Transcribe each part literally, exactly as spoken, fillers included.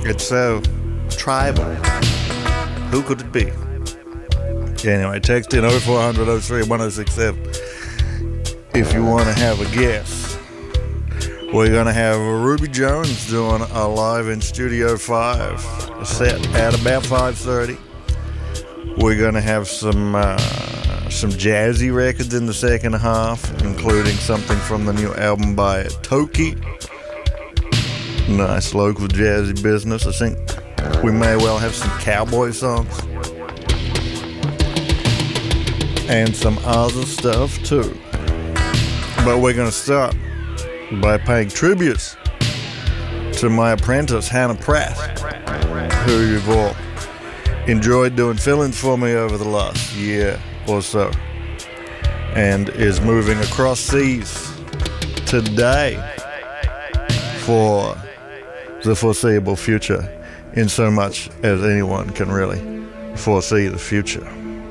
It's so tribal. Who could it be? Anyway, text in oh four hundred oh three one oh six seven if you want to have a guess. We're going to have Ruby Jones doing a live in Studio five set at about five thirty. We're going to have some uh, some jazzy records in the second half, including something from the new album by Toki. Nice local jazzy business. I think we may well have some cowboy songs and some other stuff too. But we're going to start by paying tributes to my apprentice Hannah Pratt, who you've all enjoyed doing fill-ins for me over the last year or so, and is moving across seas today for the foreseeable future, in so much as anyone can really foresee the future.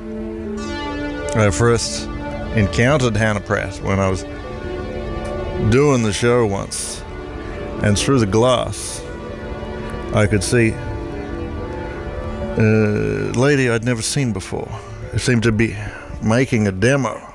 I first encountered Hannah Pratt when I was doing the show once, and through the glass I could see a lady I'd never seen before. It seemed to be making a demo.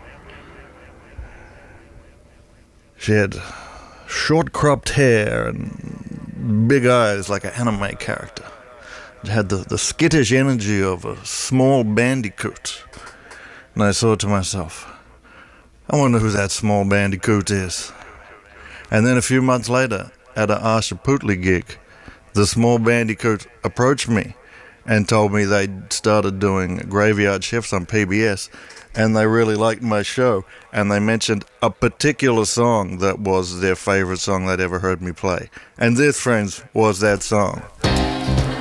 She had short cropped hair and big eyes like an anime character. It had the, the skittish energy of a small bandicoot. And I thought to myself, I wonder who that small bandicoot is. And then a few months later, at an Asha Putley gig, the small bandicoot approached me and told me they'd started doing graveyard shifts on P B S, and they really liked my show, and they mentioned a particular song that was their favorite song they'd ever heard me play. And this, friends, was that song.